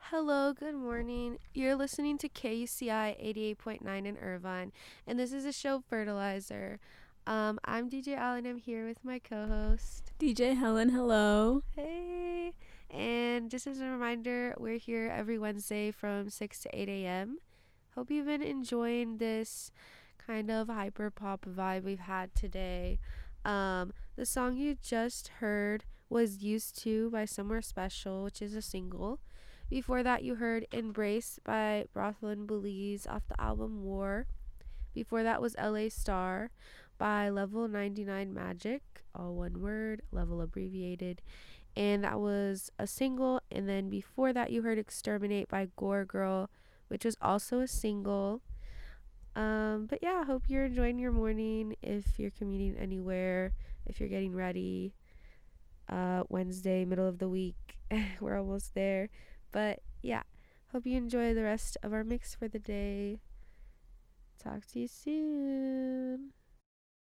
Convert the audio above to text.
Hello, good morning. You're listening to KUCI 88.9 in Irvine, and this is a show Fertilizer. I'm DJ Allen. I'm here with my co-host. DJ Helen, hello. Hey, and just as a reminder, we're here every Wednesday from 6 to 8 a.m. Hope you've been enjoying this kind of hyper pop vibe we've had today. The song you just heard was Used To by Somewhere Special, which is a single. Before that, you heard Embrace by Brothel and Belize off the album War. Before that was LA Star by Level 99 Magic, all one word, level abbreviated. And that was a single. And then before that, you heard Exterminate by Gore Girl, which was also a single. But yeah, I hope you're enjoying your morning. If you're commuting anywhere, if you're getting ready, Wednesday, middle of the week, we're almost there. But yeah, hope you enjoy the rest of our mix for the day. Talk to you soon.